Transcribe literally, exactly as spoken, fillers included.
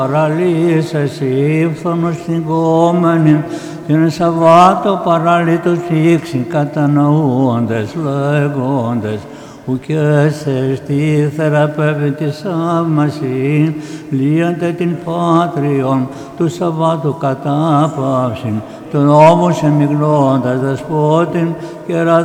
Παραλύσεσαι ύφθονος στην κόμενη, την Σαββάτο παραλύτως ήξιν κατανοούντες λέγοντες, ουκέσαι στη θεραπεύει τη θαύμασιν, λύονται την Πάτριον του Σαββάτου κατάπαυσιν, τον νόμο σε μιγνώντας δεσπότην και